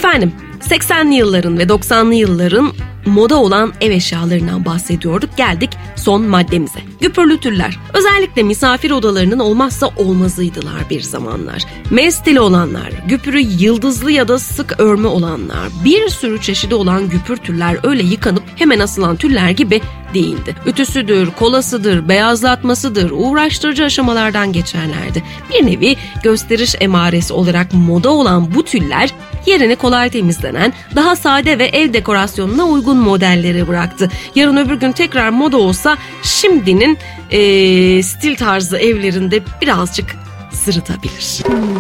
Efendim, 80'li yılların ve 90'lı yılların moda olan ev eşyalarından bahsediyorduk. Geldik son maddemize. Güpürlü tüller. Özellikle misafir odalarının olmazsa olmazıydılar bir zamanlar. Mestili olanlar, güpürü yıldızlı ya da sık örme olanlar, bir sürü çeşidi olan güpür tüller öyle yıkanıp hemen asılan tüller gibi değildi. Ütüsüdür, kolasıdır, beyazlatmasıdır, uğraştırıcı aşamalardan geçerlerdi. Bir nevi gösteriş emaresi olarak moda olan bu tüller yerini kolay temizlenen, daha sade ve ev dekorasyonuna uygun modellere bıraktı. Yarın öbür gün tekrar moda olsa şimdinin stil tarzı evlerinde birazcık sırıtabilir.